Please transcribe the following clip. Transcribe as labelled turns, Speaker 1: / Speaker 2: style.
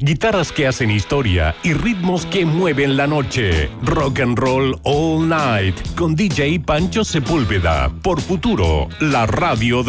Speaker 1: guitarras que hacen historia y ritmos que mueven la noche. Rock and Roll All Night con DJ Pancho Sepúlveda por Futuro, la radio de